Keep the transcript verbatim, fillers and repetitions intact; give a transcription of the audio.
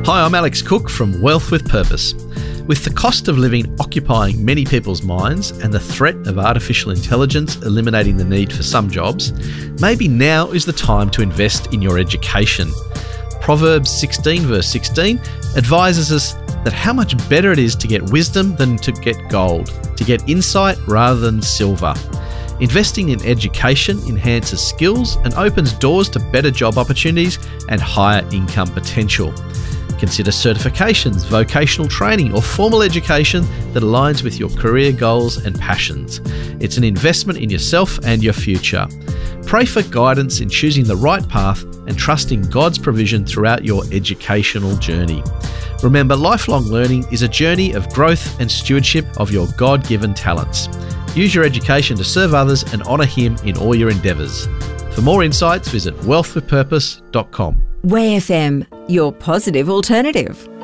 Hi, I'm Alex Cook from Wealth with Purpose. With the cost of living occupying many people's minds and the threat of artificial intelligence eliminating the need for some jobs, maybe now is the time to invest in your education. Proverbs sixteen verse sixteen advises us that how much better it is to get wisdom than to get gold, to get insight rather than silver. Investing in education enhances skills and opens doors to better job opportunities and higher income potential. Consider certifications, vocational training, or formal education that aligns with your career goals and passions. It's an investment in yourself and your future. Pray for guidance in choosing the right path and trusting God's provision throughout your educational journey. Remember, lifelong learning is a journey of growth and stewardship of your God-given talents. Use your education to serve others and honour Him in all your endeavours. For more insights, visit wealth with purpose dot com. W A Y F M, your positive alternative.